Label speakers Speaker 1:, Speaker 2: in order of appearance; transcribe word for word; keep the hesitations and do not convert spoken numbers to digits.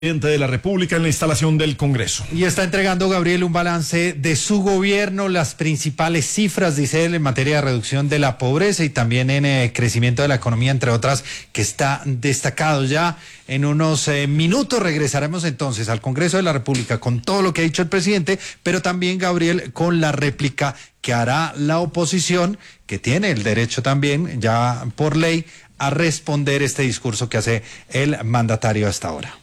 Speaker 1: Presidente de la República en la instalación del Congreso.
Speaker 2: Y está entregando, Gabriel, un balance de su gobierno, las principales cifras, dice él, en materia de reducción de la pobreza y también en eh, crecimiento de la economía, entre otras, que está destacado. Ya en unos eh, minutos regresaremos entonces al Congreso de la República con todo lo que ha dicho el presidente, pero también, Gabriel, con la réplica que hará la oposición, que tiene el derecho también, ya por ley, a responder este discurso que hace el mandatario hasta ahora.